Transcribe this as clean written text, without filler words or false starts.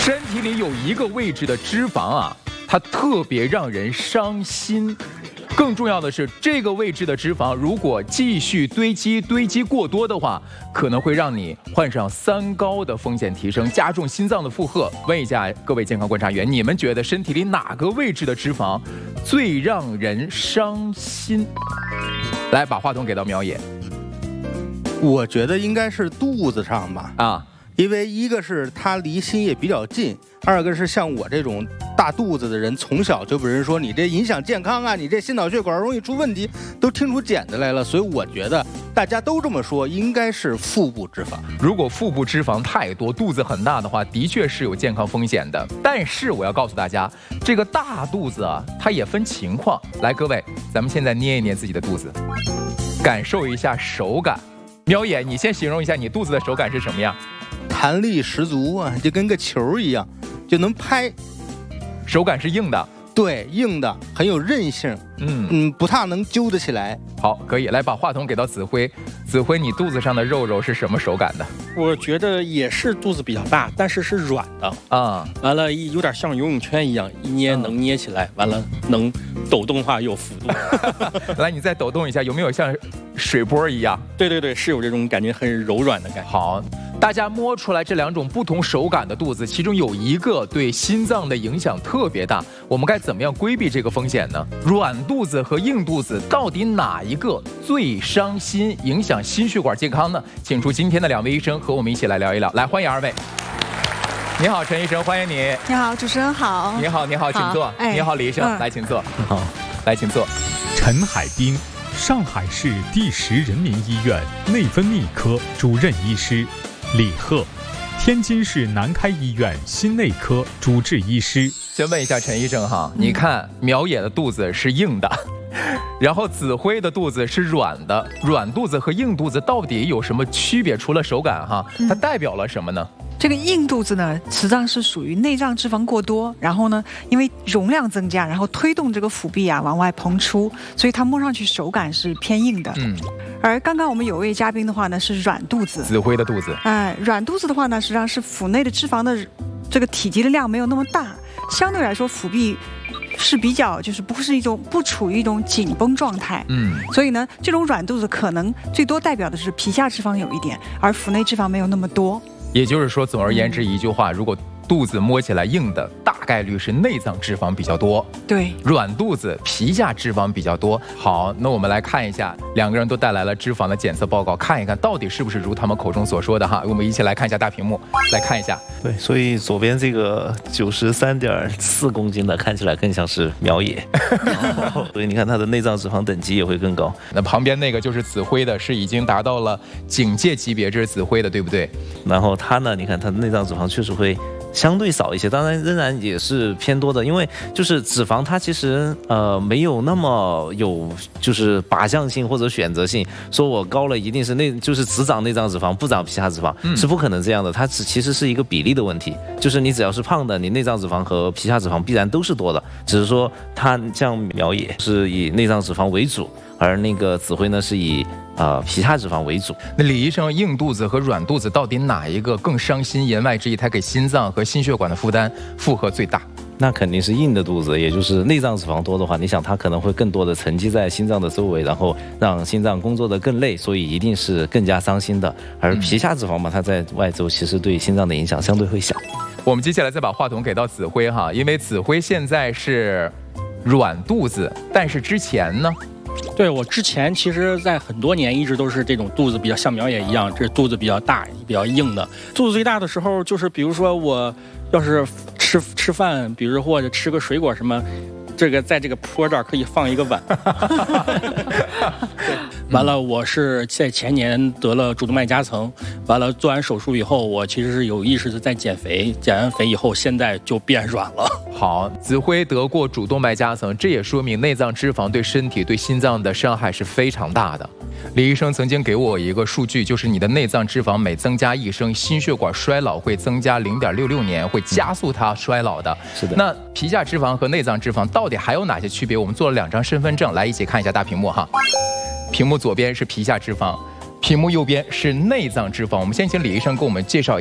身体里有一个位置的脂肪啊，它特别让人伤心。更重要的是，这个位置的脂肪如果继续堆积过多的话，可能会让你患上三高的风险提升，加重心脏的负荷。问一下各位健康观察员，你们觉得身体里哪个位置的脂肪最让人伤心？来，把话筒给到苗野。 我觉得应该是肚子上吧。 啊。 因为一个是它离心也比较近，二个是像我这种大肚子的人，从小就被人说你这影响健康啊，你这心脑血管容易出问题，都听出茧子来了。所以我觉得大家都这么说，应该是腹部脂肪。 如果腹部脂肪太多，肚子很大的话，的确是有健康风险的。但是我要告诉大家，这个大肚子啊，它也分情况。来，各位，咱们现在捏一捏自己的肚子，感受一下手感。苗野，你先形容一下你肚子的手感是什么样？ 弹力十足啊，就跟个球一样，就能拍。 手感是硬的， 对，硬的，很有韧性。不太能揪得起来。 好，可以来把话筒给到子辉。子辉，你肚子上的肉肉是什么手感的？ 我觉得也是肚子比较大，但是是软的啊。完了，有点像游泳圈一样，一捏能捏起来，完了能抖动的话有幅度。 来，你再抖动一下，有没有像水波一样？ 对，是有这种感觉，很柔软的感觉。 好。大家摸出来这两种不同手感的肚子，其中有一个对心脏的影响特别大，我们该怎么样规避这个风险呢？软肚子和硬肚子到底哪一个最伤心，影响心血管健康呢？请出今天的两位医生和我们一起来聊一聊。来，欢迎二位。你好，陈医生，欢迎你。 你好，主持人好。 你好，请坐。你好，李医生，来，请坐。 好， 来，请坐。 陈海滨，上海市第10人民医院内分泌科主任医师。李贺，天津市南开医院心内科主治医师。 先问一下陈医生哈，你看苗野的肚子是硬的，然后子辉的肚子是软的，软肚子和硬肚子到底有什么区别？除了手感哈，它代表了什么呢？ 这个硬肚子呢，实际上是属于内脏脂肪过多，然后呢，因为容量增加，然后推动这个腹壁啊往外膨出，所以它摸上去手感是偏硬的。而刚刚我们有位嘉宾的话呢，是软肚子，子辉的肚子。 软肚子的话呢，实际上是腹内的脂肪的这个体积的量没有那么大，相对来说腹壁是比较就是不处于一种紧绷状态。所以呢，这种软肚子可能最多代表的是皮下脂肪有一点，而腹内脂肪没有那么多。 也就是说，总而言之一句话，如果肚子摸起来硬的，大概率是内脏脂肪比较多。 对， 软肚子皮下脂肪比较多。好，那我们来看一下，两个人都带来了脂肪的检测报告，看一看到底是不是如他们口中所说的哈。我们一起来看一下大屏幕，来看一下。 对，所以左边这个93.4公斤的看起来更像是苗野，所以你看他的内脏脂肪等级也会更高。 那旁边那个就是子辉的，是已经达到了警戒级别，这是子辉的，对不对？ 然后他呢，你看他的内脏脂肪确实会相对少一些，当然仍然也是偏多的，因为就是脂肪它其实没有那么有就是靶向性或者选择性，说我高了一定是就是只长内脏脂肪不长皮下脂肪，是不可能这样的，它其实是一个比例的问题，就是你只要是胖的，你内脏脂肪和皮下脂肪必然都是多的，只是说它像苗野是以内脏脂肪为主，而那个子辉呢是以皮下脂肪为主。 那李医生，硬肚子和软肚子到底哪一个更伤心？言外之意，它给心脏和心血管的负荷最大。 那肯定是硬的肚子，也就是内脏脂肪多的话，你想它可能会更多的沉积在心脏的周围，然后让心脏工作的更累，所以一定是更加伤心的。而皮下脂肪嘛，它在外周其实对心脏的影响相对会小。 我们接下来再把话筒给到子辉哈，因为子辉现在是软肚子，但是之前呢？ 对，我之前其实在很多年一直都是这种肚子比较像苗野一样，这肚子比较大比较硬的。肚子最大的时候就是比如说我要是吃饭，比如或者吃个水果什么，这个在这个坡这儿可以放一个碗。完了，我是在前年得了主动脉夹层，完了做完手术以后，我其实是有意识的在减肥，减完肥以后现在就变软了。 好，子辉得过主动脉夹层，这也说明内脏脂肪对身体对心脏的伤害是非常大的。李医生曾经给我一个数据，就是你的内脏脂肪每增加1升，心血管衰老会增加0.66年，会加速它衰老的。 是的。 那皮下脂肪和内脏脂肪到底还有哪些区别？我们做了2张身份证，来一起看一下大屏幕哈。屏幕左边是皮下脂肪，屏幕右边是内脏脂肪。我们先请李医生给我们介绍一下。